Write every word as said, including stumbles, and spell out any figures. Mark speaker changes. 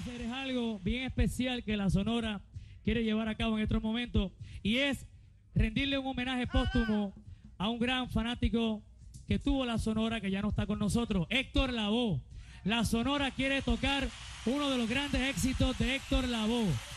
Speaker 1: hacer es algo bien especial que la Sonora quiere llevar a cabo en estos momentos, y es rendirle un homenaje póstumo a un gran fanático que tuvo la Sonora, que ya no está con nosotros, Héctor Lavoe. La Sonora quiere tocar uno de los grandes éxitos de Héctor Lavoe.